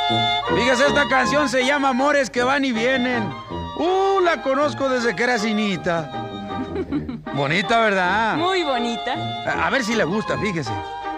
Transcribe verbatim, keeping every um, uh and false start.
Fíjese, esta canción se llama Amores que van y vienen. Uh, la conozco desde que era cinita. Bonita, ¿verdad? Muy bonita. A, a ver si le gusta, fíjese.